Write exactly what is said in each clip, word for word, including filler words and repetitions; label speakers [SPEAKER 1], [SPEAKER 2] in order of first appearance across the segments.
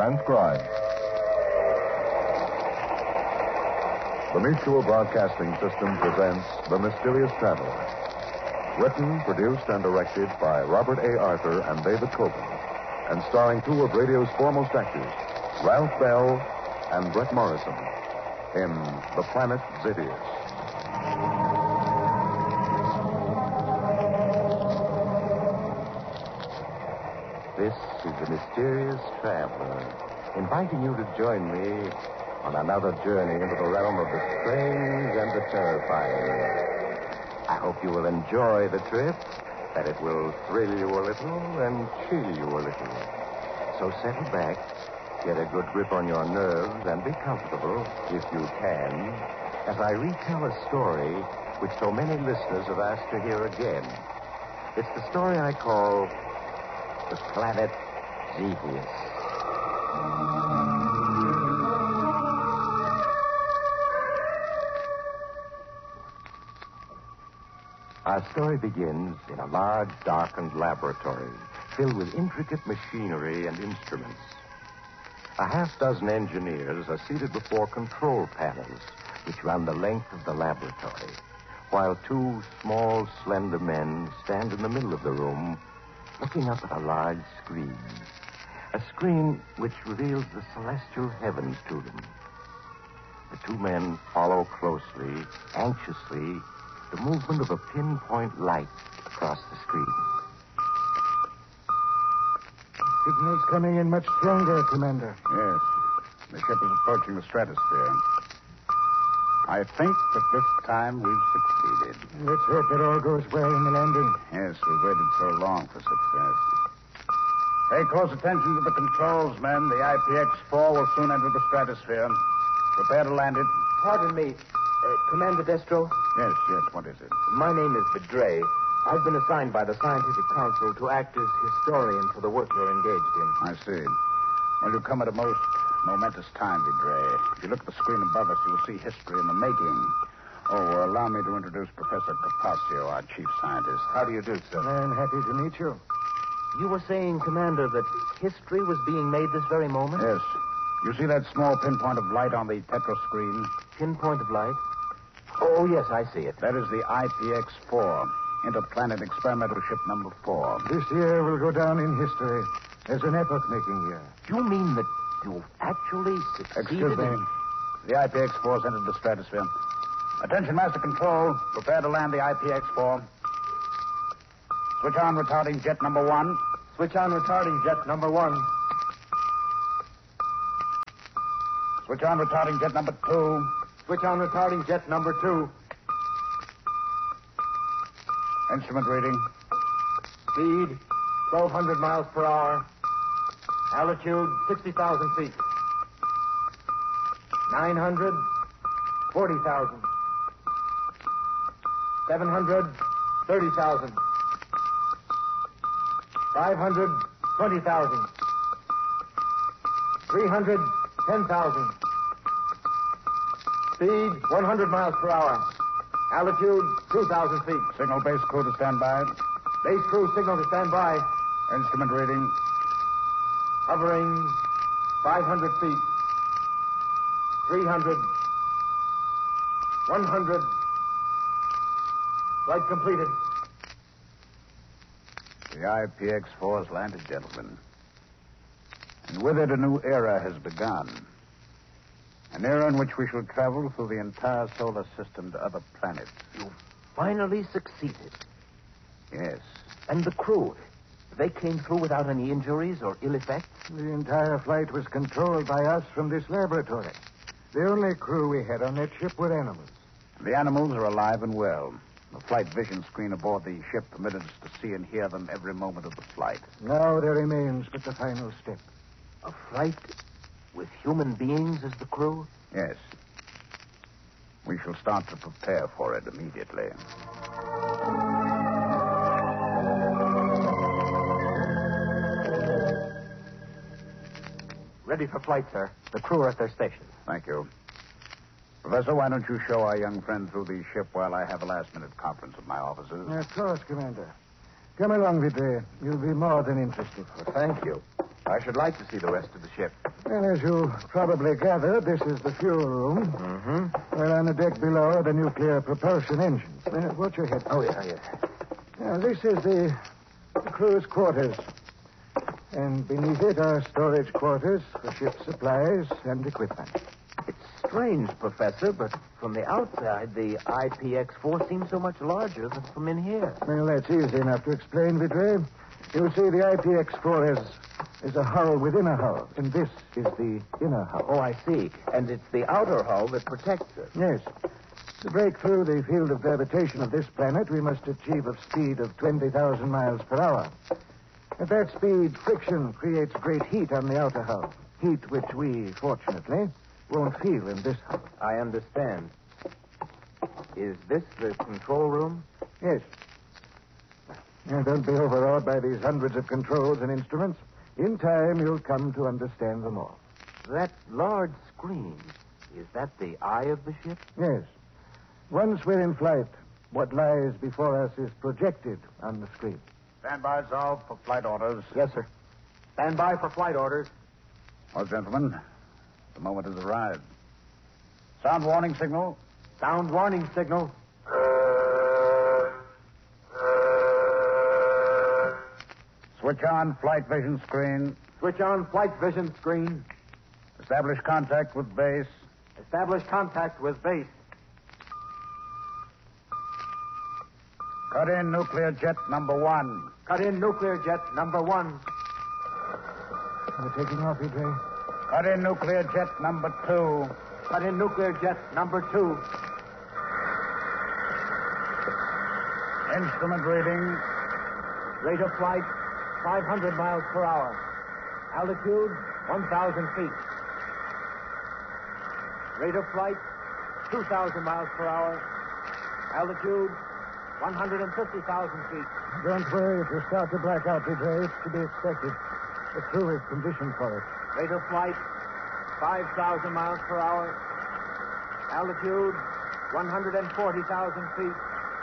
[SPEAKER 1] transcribed. The Mutual Broadcasting System presents The Mysterious Traveler. Written, produced, and directed by Robert A. Arthur and David Copeland, and starring two of radio's foremost actors, Ralph Bell and Brett Morrison, in The Planet Zitius.
[SPEAKER 2] This is The Mysterious Traveler, inviting you to join me on another journey into the realm of the strange and the terrifying. I hope you will enjoy the trip, that it will thrill you a little and chill you a little. So settle back, get a good grip on your nerves, and be comfortable, if you can, as I retell a story which so many listeners have asked to hear again. It's the story I call The Planet Zitius. Our story begins in a large, darkened laboratory filled with intricate machinery and instruments. A half dozen engineers are seated before control panels which run the length of the laboratory, while two small, slender men stand in the middle of the room looking up at a large screen, a screen which reveals the celestial heavens to them. The two men follow closely, anxiously, the movement of a pinpoint light across the screen.
[SPEAKER 3] Signal's coming in much stronger, Commander.
[SPEAKER 4] Yes. The ship is approaching the stratosphere. I think that this time we've succeeded.
[SPEAKER 3] Let's hope it all goes well in the landing.
[SPEAKER 4] Yes, we've waited so long for success. Pay close attention to the controls, men. The I P X four will soon enter the stratosphere. Prepare to land it.
[SPEAKER 5] Pardon me, uh, Commander Destro.
[SPEAKER 4] Yes, yes, what is it?
[SPEAKER 5] My name is Vidray. I've been assigned by the Scientific Council to act as historian for the work you're engaged in.
[SPEAKER 4] I see. Well, you come at a most momentous time, Vidray. If you look at the screen above us, you will see history in the making. Oh, allow me to introduce Professor Capaccio, our chief scientist.
[SPEAKER 5] How do you do, sir?
[SPEAKER 3] I'm happy to meet you.
[SPEAKER 5] You were saying, Commander, that history was being made this very moment?
[SPEAKER 4] Yes. You see that small pinpoint of light on the tetro screen?
[SPEAKER 5] Pinpoint of light? Oh, yes, I see it.
[SPEAKER 4] That is the I P X four, Interplanet Experimental Ship Number four.
[SPEAKER 3] This year will go down in history as an epoch-making year.
[SPEAKER 5] You mean that you've actually succeeded?
[SPEAKER 4] Excuse me.
[SPEAKER 5] in...
[SPEAKER 4] The I P X four has entered the stratosphere. Attention, Master Control. Prepare to land the I P X four. Switch on retarding jet number one.
[SPEAKER 5] Switch on retarding jet number one.
[SPEAKER 4] Switch on retarding jet number two.
[SPEAKER 5] Switch on retarding jet number two.
[SPEAKER 4] Instrument reading.
[SPEAKER 5] Speed, twelve hundred miles per hour. Altitude, sixty thousand feet. nine hundred, forty thousand. seven hundred, thirty thousand. five hundred, twenty thousand. three hundred, ten thousand. Speed, one hundred miles per hour. Altitude, two thousand feet.
[SPEAKER 4] Signal base crew to stand by.
[SPEAKER 5] Base crew signal to stand by.
[SPEAKER 4] Instrument reading.
[SPEAKER 5] Hovering five hundred feet. three hundred. one hundred. Flight completed.
[SPEAKER 4] The I P X four has landed, gentlemen. And with it, a new era has begun. An era in which we shall travel through the entire solar system to other planets.
[SPEAKER 5] You finally succeeded.
[SPEAKER 4] Yes.
[SPEAKER 5] And the crew, they came through without any injuries or ill effects?
[SPEAKER 3] The entire flight was controlled by us from this laboratory. The only crew we had on that ship were animals.
[SPEAKER 4] The animals are alive and well. The flight vision screen aboard the ship permitted us to see and hear them every moment of the flight.
[SPEAKER 3] Now there remains but the final step.
[SPEAKER 5] A flight with human beings as the crew?
[SPEAKER 4] Yes. We shall start to prepare for it immediately.
[SPEAKER 5] Ready for flight, sir. The crew are at their stations.
[SPEAKER 4] Thank you. Professor, why don't you show our young friend through the ship while I have a last-minute conference with my officers?
[SPEAKER 3] Of course, Commander. Come along, Vidray. You'll be more than interested.
[SPEAKER 5] Well, thank you. I should like to see the rest of the ship.
[SPEAKER 3] Well, as you probably gathered, this is the fuel room.
[SPEAKER 5] Mm-hmm.
[SPEAKER 3] Well, on the deck below are the nuclear propulsion engines. Uh, watch your head.
[SPEAKER 5] Oh, yeah, yeah.
[SPEAKER 3] Now, this is the, the crew's quarters. And beneath it are storage quarters for ship supplies and equipment.
[SPEAKER 5] It's strange, Professor, but from the outside, the I P X four seems so much larger than from in here.
[SPEAKER 3] Well, that's easy enough to explain, Vidre. You see, the I P X four has is a hull within a hull, and this is the inner hull.
[SPEAKER 5] Oh, I see. And it's the outer hull that protects it.
[SPEAKER 3] Yes. To break through the field of gravitation of this planet, we must achieve a speed of twenty thousand miles per hour. At that speed, friction creates great heat on the outer hull. Heat which we, fortunately, won't feel in this hull.
[SPEAKER 5] I understand. Is this the control room?
[SPEAKER 3] Yes. Now, don't be overawed by these hundreds of controls and instruments. In time, you'll come to understand them all.
[SPEAKER 5] That large screen, is that the eye of the ship?
[SPEAKER 3] Yes. Once we're in flight, what lies before us is projected on the screen.
[SPEAKER 4] Stand by, Zal, for flight orders.
[SPEAKER 5] Yes, sir. Stand by for flight orders.
[SPEAKER 4] Well, gentlemen, the moment has arrived. Sound warning signal.
[SPEAKER 5] Sound warning signal.
[SPEAKER 4] Switch on flight vision screen.
[SPEAKER 5] Switch on flight vision screen.
[SPEAKER 4] Establish contact with base.
[SPEAKER 5] Establish contact with base.
[SPEAKER 4] Cut in nuclear jet number one.
[SPEAKER 5] Cut in nuclear jet number one.
[SPEAKER 3] We're taking off, E J.
[SPEAKER 4] Cut in nuclear jet number two.
[SPEAKER 5] Cut in nuclear jet number two.
[SPEAKER 4] Instrument reading.
[SPEAKER 5] Rate of flight, five hundred miles per hour. Altitude, one thousand feet. Rate of flight, two thousand miles per hour. Altitude, one hundred fifty thousand feet.
[SPEAKER 3] Don't worry if you start to black out, E J. It's to be expected. The crew is conditioned for it.
[SPEAKER 5] Rate of flight, five thousand miles per hour. Altitude, one hundred forty thousand feet.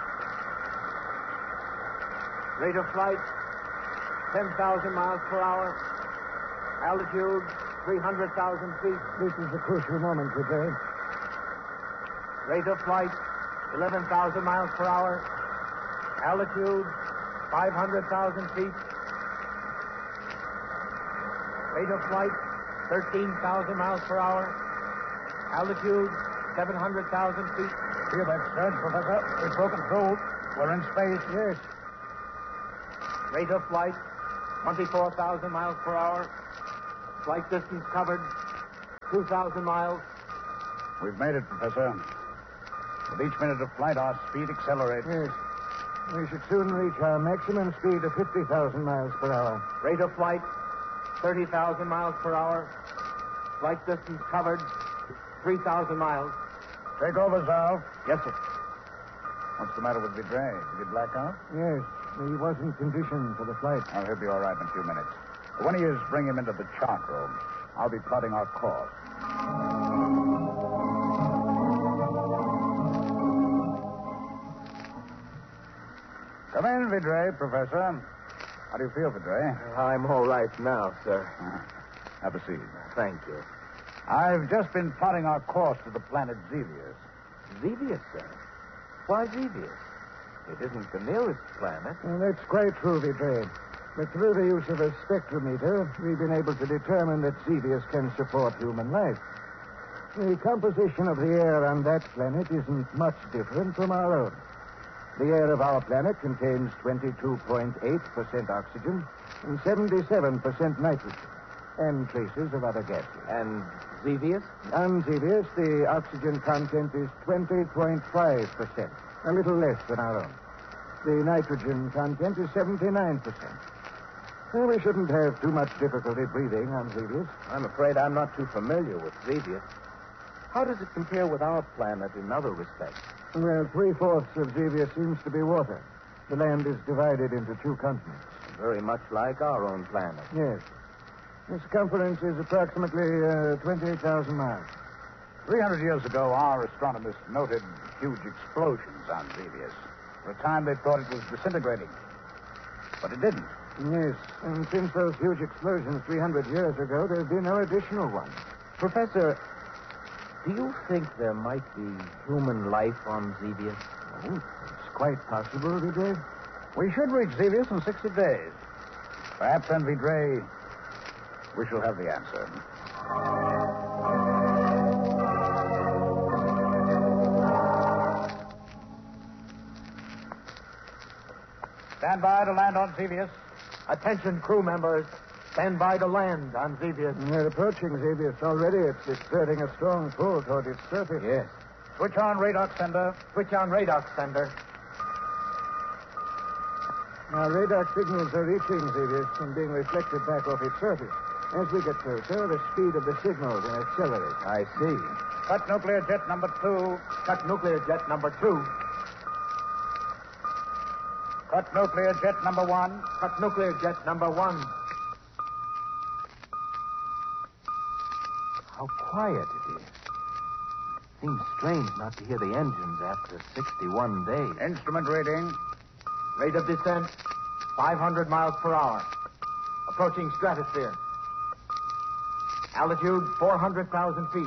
[SPEAKER 5] Rate of flight, ten thousand miles per hour. Altitude, three hundred thousand feet.
[SPEAKER 3] This is the crucial moment, E J.
[SPEAKER 5] Rate of flight, eleven thousand miles per hour. Altitude, five hundred thousand feet. Rate of flight, thirteen thousand miles per hour. Altitude, seven hundred thousand feet.
[SPEAKER 4] Hear that surge, Professor? We've broken through. We're in space.
[SPEAKER 3] Yes.
[SPEAKER 5] Rate of flight, twenty-four thousand miles per hour. Flight distance covered, two thousand miles.
[SPEAKER 4] We've made it, Professor. With each minute of flight, our speed accelerates.
[SPEAKER 3] Yes. We should soon reach our maximum speed of fifty thousand miles per hour.
[SPEAKER 5] Rate of flight, thirty thousand miles per hour. Flight distance covered, three thousand miles.
[SPEAKER 4] Take over, Zal.
[SPEAKER 5] Yes, sir.
[SPEAKER 4] What's the matter with Vidre? Did he black out?
[SPEAKER 3] Yes. He wasn't conditioned for the flight.
[SPEAKER 4] Oh, he'll be all right in a few minutes. When he is, bring him into the chart room. I'll be plotting our course. Come in, Vidre, Professor. How do you feel, Vidre?
[SPEAKER 5] I'm all right now, sir.
[SPEAKER 4] Uh, have a seat.
[SPEAKER 5] Thank you.
[SPEAKER 4] I've just been plotting our course to the planet Xevious.
[SPEAKER 5] Xevious, sir? Why Xevious? It isn't the nearest planet.
[SPEAKER 3] Well, that's quite true, Vidre. But through the use of a spectrometer, we've been able to determine that Xevious can support human life. The composition of the air on that planet isn't much different from our own. The air of our planet contains twenty-two point eight percent oxygen and seventy-seven percent nitrogen, and traces of other gases.
[SPEAKER 5] And Xevious?
[SPEAKER 3] On Xevious, the oxygen content is twenty point five percent, a little less than our own. The nitrogen content is seventy-nine percent. Well, we shouldn't have too much difficulty breathing on Xevious.
[SPEAKER 5] I'm afraid I'm not too familiar with Xevious. How does it compare with our planet in other respects?
[SPEAKER 3] Well, three-fourths of Xevious seems to be water. The land is divided into two continents.
[SPEAKER 5] Very much like our own planet.
[SPEAKER 3] Yes. The circumference is approximately uh, twenty-eight thousand miles.
[SPEAKER 4] Three hundred years ago, our astronomers noted huge explosions on Xevious. For a time, they thought it was disintegrating. But it didn't.
[SPEAKER 3] Yes, and since those huge explosions three hundred years ago, there have been no additional ones.
[SPEAKER 6] Professor, do you think there might be human life on Xevious?
[SPEAKER 3] Oh, it's quite possible, Vidre.
[SPEAKER 4] We should reach Xevious in sixty days. Perhaps, then, Vidre, we shall have the answer. Stand by to land on Xevious.
[SPEAKER 5] Attention, crew members. Stand by to land on Xevious.
[SPEAKER 3] We're approaching Xevious already. It's exerting a strong pull toward its surface.
[SPEAKER 6] Yes.
[SPEAKER 4] Switch on radar sender.
[SPEAKER 5] Switch on radar sender.
[SPEAKER 3] Our radar signals are reaching Xevious and being reflected back off its surface. As we get closer, the speed of the signal will accelerate.
[SPEAKER 6] I see.
[SPEAKER 4] Cut nuclear jet number two.
[SPEAKER 5] Cut nuclear jet number two.
[SPEAKER 4] Cut nuclear jet number one.
[SPEAKER 5] Cut nuclear jet number one.
[SPEAKER 6] How quiet it is. Seems strange not to hear the engines after sixty-one days.
[SPEAKER 4] Instrument reading.
[SPEAKER 5] Rate of descent, five hundred miles per hour. Approaching stratosphere. Altitude, four hundred thousand feet.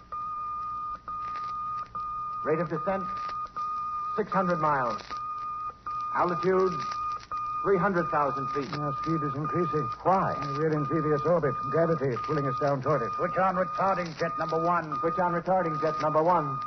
[SPEAKER 5] Rate of descent, six hundred miles. Altitude, three hundred thousand feet.
[SPEAKER 3] Our speed is increasing.
[SPEAKER 6] Why?
[SPEAKER 3] We're in Xevious orbit. Gravity is pulling us down toward it.
[SPEAKER 4] Switch on retarding jet number one.
[SPEAKER 5] Switch on retarding jet number one.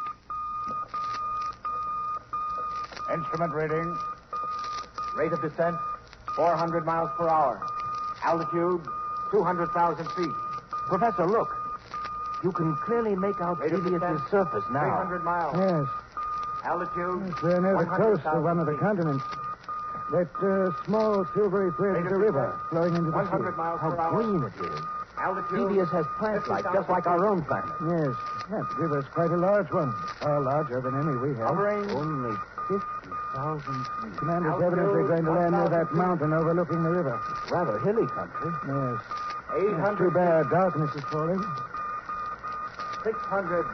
[SPEAKER 4] Instrument reading.
[SPEAKER 5] Rate of descent, four hundred miles per hour. Altitude, two hundred thousand feet.
[SPEAKER 6] Professor, look. You can clearly make out
[SPEAKER 5] Rate of
[SPEAKER 6] Xevious'
[SPEAKER 5] descent,
[SPEAKER 6] surface
[SPEAKER 5] three
[SPEAKER 6] now.
[SPEAKER 5] hundred miles.
[SPEAKER 3] Yes.
[SPEAKER 5] Altitude,
[SPEAKER 3] Yes, we're near the coast of one of the
[SPEAKER 5] feet.
[SPEAKER 3] continents. That uh, small silvery thread
[SPEAKER 5] Rate
[SPEAKER 3] is
[SPEAKER 5] of
[SPEAKER 3] a river
[SPEAKER 5] descent,
[SPEAKER 3] flowing into the
[SPEAKER 5] one hundred
[SPEAKER 3] sea.
[SPEAKER 5] miles
[SPEAKER 6] How
[SPEAKER 5] per hour.
[SPEAKER 6] green it is.
[SPEAKER 5] Altitude,
[SPEAKER 6] Xevious has plant life, just like our own planet.
[SPEAKER 3] Yes, that river's quite a large one. Far larger than any we have.
[SPEAKER 5] Hovering.
[SPEAKER 6] Only fifty thousand feet.
[SPEAKER 3] Commander's
[SPEAKER 5] Altitude,
[SPEAKER 3] evidently going to land near that
[SPEAKER 5] one thousand feet.
[SPEAKER 3] mountain overlooking the river.
[SPEAKER 6] Rather hilly country.
[SPEAKER 3] Yes.
[SPEAKER 5] eight
[SPEAKER 3] It's
[SPEAKER 5] hundred
[SPEAKER 3] too bad darkness is falling.
[SPEAKER 5] six hundred,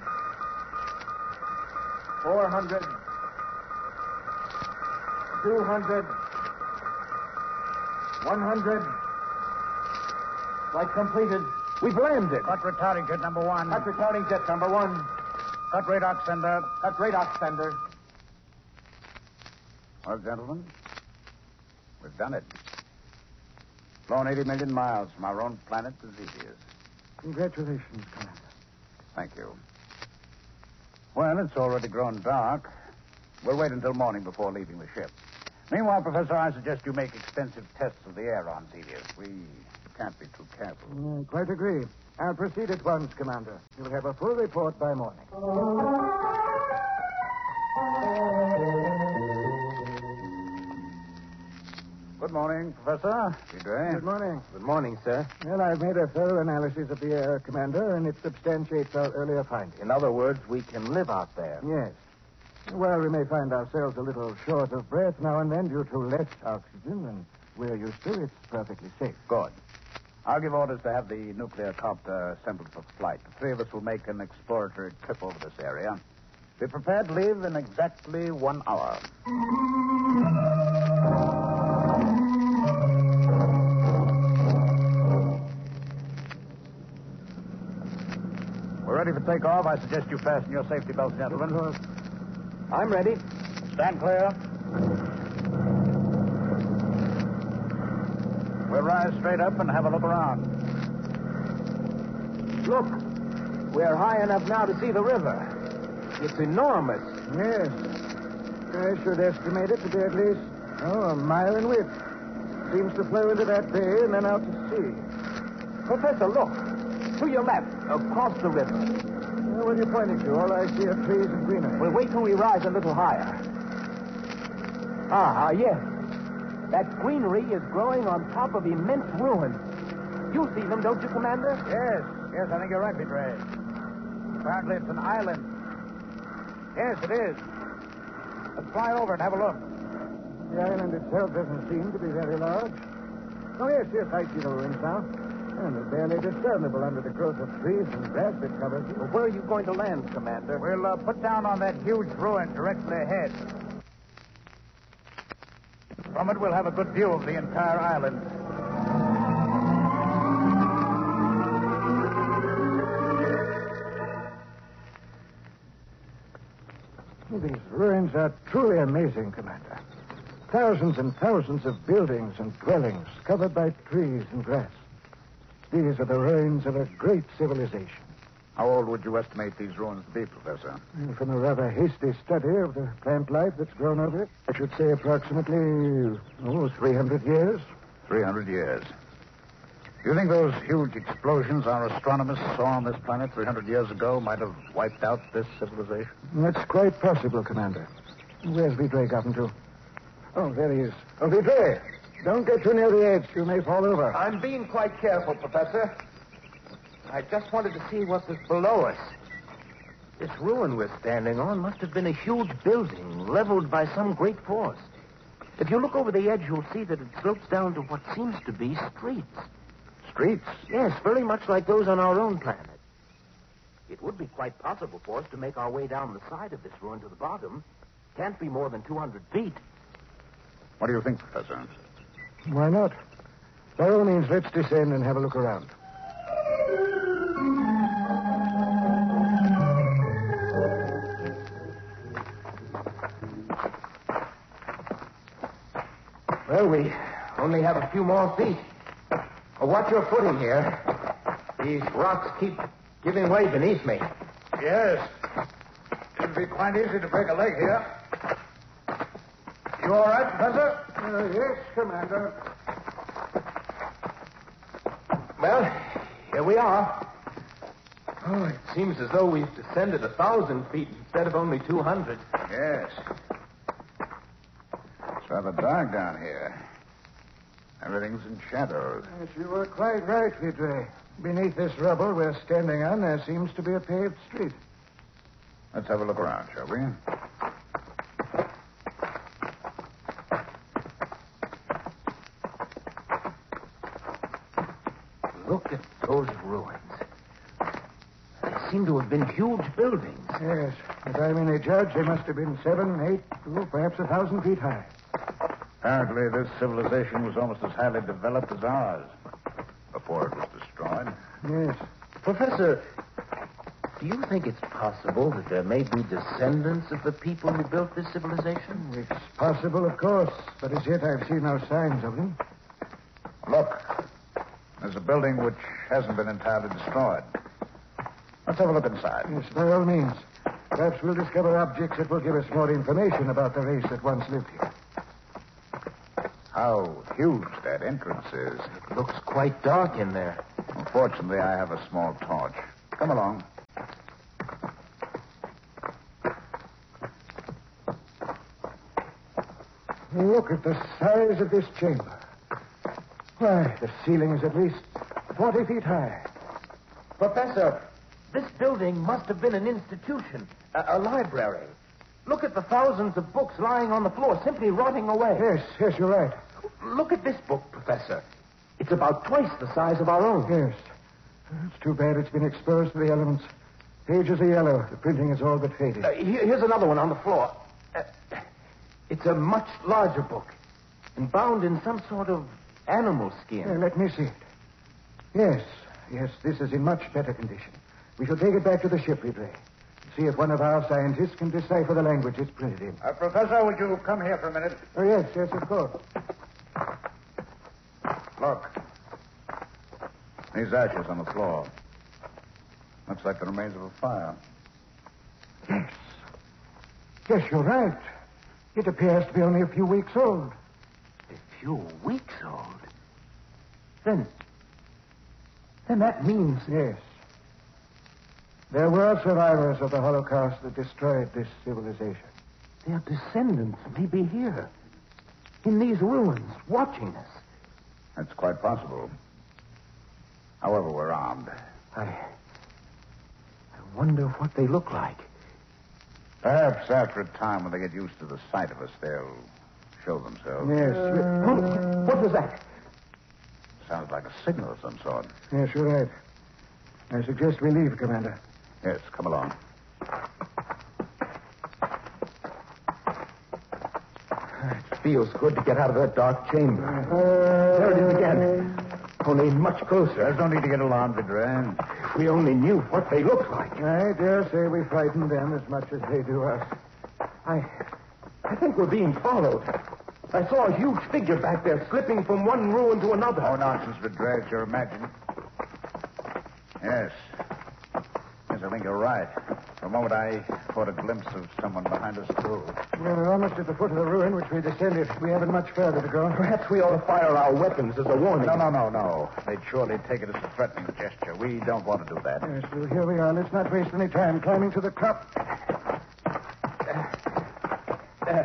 [SPEAKER 5] four hundred, two hundred, one hundred. Flight completed.
[SPEAKER 6] We've landed.
[SPEAKER 4] Cut retarding jet number one.
[SPEAKER 5] Cut retarding jet number one.
[SPEAKER 4] Cut radar sender.
[SPEAKER 5] Cut radar sender.
[SPEAKER 4] Well, gentlemen, we've done it. Flown eighty million miles from our own planet to Xevious.
[SPEAKER 3] Congratulations, Commander.
[SPEAKER 4] Thank you. Well, it's already grown dark. We'll wait until morning before leaving the ship. Meanwhile, Professor, I suggest you make extensive tests of the air on Xevious. We can't be too careful.
[SPEAKER 3] Uh, quite agree. I'll proceed at once, Commander. You'll have a full report by morning.
[SPEAKER 4] Good morning, Professor.
[SPEAKER 3] Good morning.
[SPEAKER 6] Good morning, sir.
[SPEAKER 3] Well, I've made a thorough analysis of the air, Commander, and it substantiates our earlier findings.
[SPEAKER 6] In other words, we can live out there.
[SPEAKER 3] Yes. Well, we may find ourselves a little short of breath now and then due to less oxygen, and we're used to it. It's perfectly safe.
[SPEAKER 4] Good. I'll give orders to have the nuclear copter assembled for flight. The three of us will make an exploratory trip over this area. Be prepared to leave in exactly one hour. We're ready for takeoff. I suggest you fasten your safety belts, gentlemen.
[SPEAKER 3] Of course.
[SPEAKER 6] I'm ready.
[SPEAKER 4] Stand clear. We'll rise straight up and have a look around.
[SPEAKER 6] Look. We're high enough now to see the river. It's enormous.
[SPEAKER 3] Yes. I should estimate it to be at least, oh, a mile in width. Seems to flow into that bay and then out to sea.
[SPEAKER 6] Professor, look. To your left, across the river.
[SPEAKER 3] Well, what are you pointing to? All I see are trees and greenery.
[SPEAKER 6] We'll wait till we rise a little higher. Ah, yes. That greenery is growing on top of immense ruins. You see them, don't you, Commander?
[SPEAKER 4] Yes, yes, I think you're right, Vidre. Apparently it's an island. Yes, it is. Let's fly over and have a look.
[SPEAKER 3] The island itself doesn't seem to be very large. Oh, yes, yes, I see the ruins now. And they're barely discernible under the growth of trees and grass that covers it.
[SPEAKER 6] Well, where are you going to land, Commander?
[SPEAKER 4] We'll uh, put down on that huge ruin directly ahead. From it, we'll have a good view of the entire island.
[SPEAKER 3] These ruins are truly amazing, Commander. Thousands and thousands of buildings and dwellings covered by trees and grass. These are the ruins of a great civilization.
[SPEAKER 4] How old would you estimate these ruins to be, Professor?
[SPEAKER 3] And from a rather hasty study of the plant life that's grown over it, I should say approximately, oh, three hundred years.
[SPEAKER 4] three hundred years. Do you think those huge explosions our astronomers saw on this planet three hundred years ago might have wiped out this civilization?
[SPEAKER 3] That's quite possible, Commander. Where's Vidre gotten to? Oh, there he is. Oh, Vidre, don't get too near the edge. You may fall over.
[SPEAKER 6] I'm being quite careful, Professor. I just wanted to see what was below us. This ruin we're standing on must have been a huge building leveled by some great force. If you look over the edge, you'll see that it slopes down to what seems to be streets.
[SPEAKER 4] Streets?
[SPEAKER 6] Yes, very much like those on our own planet. It would be quite possible for us to make our way down the side of this ruin to the bottom. Can't be more than two hundred feet.
[SPEAKER 4] What do you think, Professor?
[SPEAKER 3] Why not? By all means, let's descend and have a look around.
[SPEAKER 6] Well, we only have a few more feet. Well, watch your footing here. These rocks keep giving way beneath me.
[SPEAKER 4] Yes. It'd be quite easy to break a leg here. You all right, Professor?
[SPEAKER 3] Uh, yes, Commander.
[SPEAKER 6] Well, here we are. Oh, it seems as though we've descended a thousand feet instead of only two hundred.
[SPEAKER 4] Yes. It's rather dark down here. Everything's in shadows.
[SPEAKER 3] Yes, you were quite right, Vidre. Beneath this rubble we're standing on, there seems to be a paved street.
[SPEAKER 4] Let's have a look around, shall we?
[SPEAKER 6] Look at those ruins. They seem to have been huge buildings.
[SPEAKER 3] Yes, if I may judge, they must have been seven, eight, oh, perhaps a thousand feet high.
[SPEAKER 4] Apparently, this civilization was almost as highly developed as ours before it was destroyed.
[SPEAKER 3] Yes.
[SPEAKER 6] Professor, do you think it's possible that there may be descendants of the people who built this civilization?
[SPEAKER 3] It's possible, of course, but as yet I've seen no signs of them.
[SPEAKER 4] Look, there's a building which hasn't been entirely destroyed. Let's have a look inside.
[SPEAKER 3] Yes, by all means. Perhaps we'll discover objects that will give us more information about the race that once lived here.
[SPEAKER 4] How huge that entrance is.
[SPEAKER 6] It looks quite dark in there.
[SPEAKER 4] Unfortunately, I have a small torch. Come along.
[SPEAKER 3] Look at the size of this chamber. Why, the ceiling is at least forty feet high.
[SPEAKER 6] Professor, this building must have been an institution, a, a library. Look at the thousands of books lying on the floor, simply rotting away.
[SPEAKER 3] Yes, yes, you're right.
[SPEAKER 6] Look at this book, Professor. It's about twice the size of our own.
[SPEAKER 3] Yes. It's too bad it's been exposed to the elements. Pages are yellow. The printing is all but faded.
[SPEAKER 6] Uh, here, here's another one on the floor. Uh, it's a much larger book and bound in some sort of animal skin.
[SPEAKER 3] Uh, let me see it. Yes, yes, this is in much better condition. We shall take it back to the ship, Vidre. See if one of our scientists can decipher the language it's printed in.
[SPEAKER 4] Uh, Professor, would you come here for a minute?
[SPEAKER 3] Oh, yes, yes, of course.
[SPEAKER 4] Look. These ashes on the floor. Looks like the remains of a fire.
[SPEAKER 3] Yes. Yes, you're right. It appears to be only a few weeks old.
[SPEAKER 6] A few weeks old? Then... Then that means...
[SPEAKER 3] Yes. There were survivors of the Holocaust that destroyed this civilization.
[SPEAKER 6] Their descendants may be here, in these ruins, watching us.
[SPEAKER 4] That's quite possible. However, we're armed.
[SPEAKER 6] I... I wonder what they look like.
[SPEAKER 4] Perhaps after a time when they get used to the sight of us, they'll show themselves.
[SPEAKER 3] Yes.
[SPEAKER 6] Uh... What was that?
[SPEAKER 4] Sounds like a signal of some sort.
[SPEAKER 3] Yes, you're right. I suggest we leave, Commander.
[SPEAKER 4] Yes, come along.
[SPEAKER 6] It feels good to get out of that dark chamber. Uh, there it is again. Only much closer.
[SPEAKER 4] There's no need to get alarmed, Vidre.
[SPEAKER 6] If we only knew what they looked like.
[SPEAKER 3] I dare say we frighten them as much as they do us.
[SPEAKER 6] I... I think we're being followed. I saw a huge figure back there slipping from one ruin to another.
[SPEAKER 4] Oh, nonsense, Vidret. You're imagining. Yes. Yes, I think you're right. For a moment, I caught a glimpse of someone behind us, too.
[SPEAKER 3] We're almost at the foot of the ruin which we descended. We haven't much further to go.
[SPEAKER 6] Perhaps we ought to fire our weapons as a warning.
[SPEAKER 4] No, no, no, no. They'd surely take it as a threatening gesture. We don't want to do that.
[SPEAKER 3] Yes, well, here we are. Let's not waste any time climbing to the top.
[SPEAKER 6] Uh,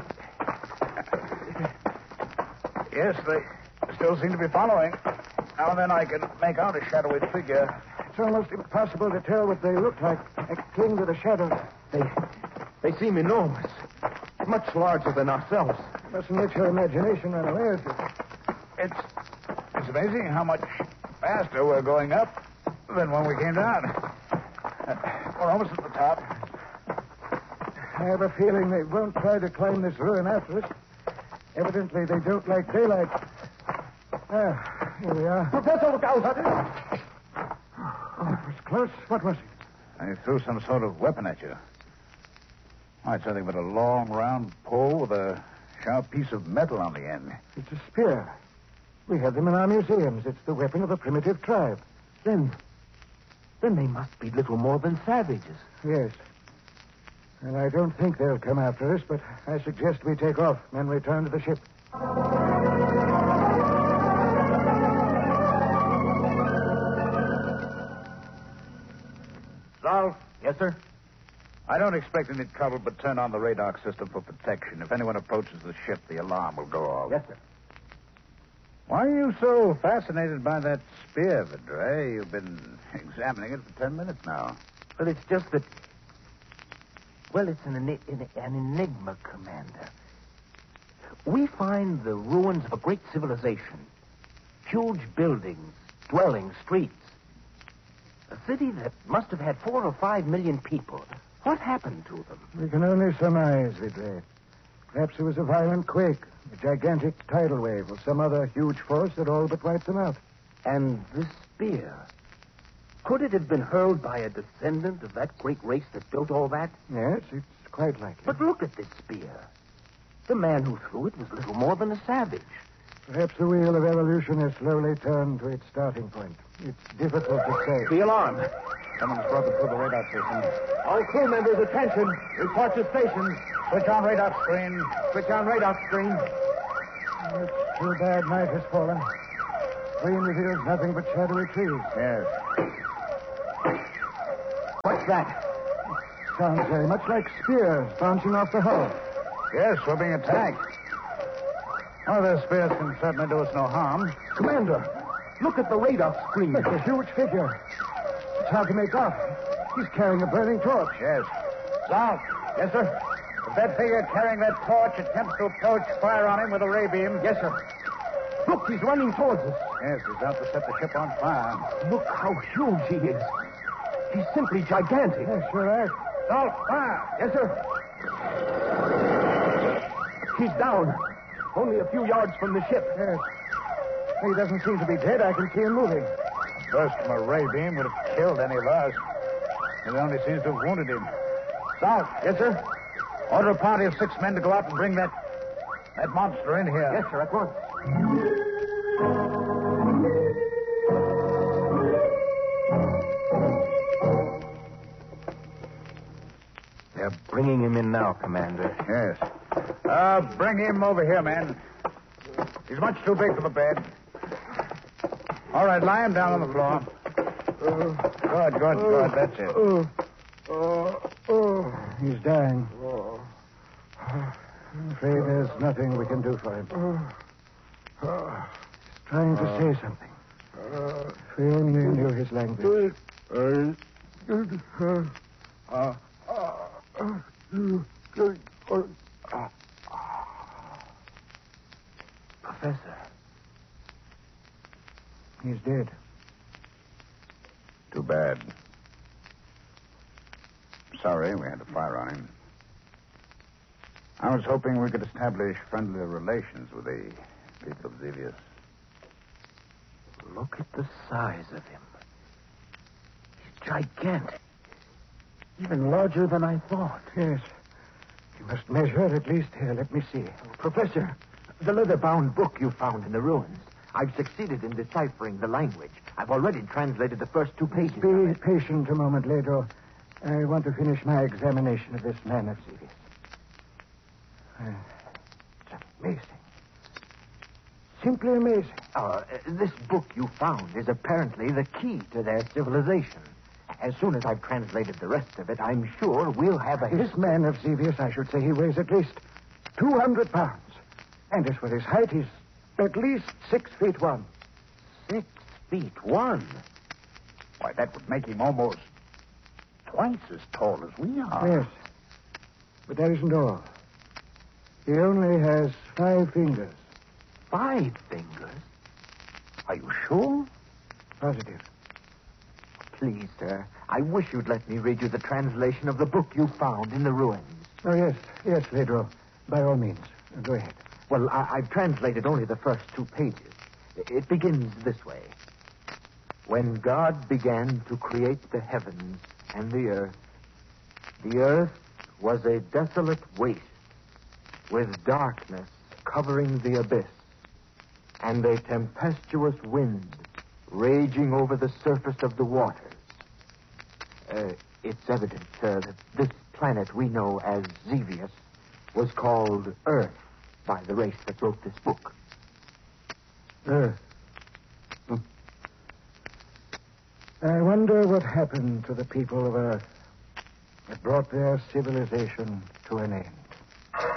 [SPEAKER 4] Yes, they still seem to be following. Now and then I can make out a shadowy figure.
[SPEAKER 3] It's almost impossible to tell what they look like. They cling to the shadows.
[SPEAKER 6] they, they seem enormous. Much larger than ourselves.
[SPEAKER 3] Mustn't let your imagination run away with you.
[SPEAKER 4] It's, it's amazing how much faster we're going up than when we came down. Uh, we're almost at the top.
[SPEAKER 3] I have a feeling they won't try to climb this ruin after us. Evidently, they don't like daylight. Ah, here we are.
[SPEAKER 6] Professor, look out!
[SPEAKER 3] Oh, it was close. What was it?
[SPEAKER 4] I threw some sort of weapon at you. Oh, it's nothing but a long, round pole with a sharp piece of metal on the end.
[SPEAKER 3] It's a spear. We have them in our museums. It's the weapon of a primitive tribe.
[SPEAKER 6] Then, then they must be little more than savages.
[SPEAKER 3] Yes. And I don't think they'll come after us, but I suggest we take off and return to the ship.
[SPEAKER 4] Ralph?
[SPEAKER 6] Yes, sir?
[SPEAKER 4] I don't expect any trouble, but turn on the radar system for protection. If anyone approaches the ship, the alarm will go off.
[SPEAKER 6] Yes, sir.
[SPEAKER 4] Why are you so fascinated by that spear, Vidret? You've been examining it for ten minutes now.
[SPEAKER 6] Well, it's just that... Well, it's an, an, an enigma, Commander. We find the ruins of a great civilization. Huge buildings, dwellings, streets. A city that must have had four or five million people. What happened to them?
[SPEAKER 3] We can only surmise, Vidret. Perhaps it was a violent quake, a gigantic tidal wave, or some other huge force that all but wiped them out.
[SPEAKER 6] And this spear... Could it have been hurled by a descendant of that great race that built all that?
[SPEAKER 3] Yes, it's quite likely.
[SPEAKER 6] But look at this spear. The man who threw it was little more than a savage.
[SPEAKER 3] Perhaps the wheel of evolution has slowly turned to its starting point. It's difficult to say.
[SPEAKER 6] The alarm.
[SPEAKER 4] Someone's broken through the radar system.
[SPEAKER 6] All crew members, attention. Report to stations.
[SPEAKER 4] Switch on radar screen.
[SPEAKER 6] Switch on radar screen.
[SPEAKER 3] It's too bad night has fallen. Screen reveals nothing but shadowy trees.
[SPEAKER 4] Yes.
[SPEAKER 6] What's that?
[SPEAKER 3] Sounds very much like spears bouncing off the hull.
[SPEAKER 4] Yes, we're being attacked. One of those spears can certainly do us no harm.
[SPEAKER 6] Commander, look at the radar screen.
[SPEAKER 3] It's a huge figure. It's hard to make off. He's carrying a burning torch.
[SPEAKER 4] Yes. South.
[SPEAKER 6] Yes, sir?
[SPEAKER 4] If that figure carrying that torch attempts to approach, fire on him with a ray beam.
[SPEAKER 6] Yes, sir. Look, he's running towards us.
[SPEAKER 4] Yes, he's out to set the ship on fire.
[SPEAKER 6] Look how huge he is. He's simply gigantic.
[SPEAKER 3] Yes, you're right.
[SPEAKER 4] South, fire.
[SPEAKER 6] Yes, sir. He's down. Only a few yards from the ship.
[SPEAKER 3] Yes. He doesn't seem to be dead. I can see him moving.
[SPEAKER 4] Burst from a ray beam would have killed any of us. It only seems to have wounded him. South.
[SPEAKER 6] Yes, sir?
[SPEAKER 4] Order a party of six men to go out and bring that that monster in here.
[SPEAKER 6] Yes, sir, at once. They're bringing him in now, Commander.
[SPEAKER 4] Yes. Uh, bring him over here, man. He's much too big for the bed. All right, lie him down on the floor.
[SPEAKER 3] Uh,
[SPEAKER 4] Good, good, good. That's it.
[SPEAKER 3] Oh, oh, oh. He's dying. I'm afraid there's nothing we can do for him. He's trying to say something. If we only knew his language.
[SPEAKER 6] Professor.
[SPEAKER 3] He's dead.
[SPEAKER 4] Too bad. Sorry we had to fire on him. I was hoping we could establish friendly relations with the people of Xevious.
[SPEAKER 6] Look at the size of him. He's gigantic. Even larger than I thought.
[SPEAKER 3] Yes. You must measure at least. Here, let me see.
[SPEAKER 6] Professor, the leather-bound book you found in the ruins. I've succeeded in deciphering the language. I've already translated the first two pages.
[SPEAKER 3] Be
[SPEAKER 6] of it.
[SPEAKER 3] patient a moment, Leto. I want to finish my examination of this man of Zevius. Uh, it's amazing. Simply amazing.
[SPEAKER 6] Uh, this book you found is apparently the key to their civilization. As soon as I've translated the rest of it, I'm sure we'll have a...
[SPEAKER 3] This man of Zevius, I should say, he weighs at least two hundred pounds. And as for his height, he's at least six feet one.
[SPEAKER 6] Six feet one?
[SPEAKER 4] Why, that would make him almost twice as tall as we are.
[SPEAKER 3] Yes. But that isn't all. He only has five fingers.
[SPEAKER 6] Five fingers?
[SPEAKER 4] Are you sure?
[SPEAKER 3] Positive.
[SPEAKER 6] Please, sir, I wish you'd let me read you the translation of the book you found in the ruins.
[SPEAKER 3] Oh, yes. Yes, Pedro. By all means. Go ahead.
[SPEAKER 6] Well, I- I've translated only the first two pages. It begins this way. When God began to create the heavens and the earth, the earth was a desolate waste with darkness covering the abyss and a tempestuous wind raging over the surface of the waters. Uh, it's evident, sir, that this planet we know as Zevius was called Earth by the race that wrote this book.
[SPEAKER 3] Earth. Hmm. I wonder what happened to the people of Earth that brought their civilization to an end.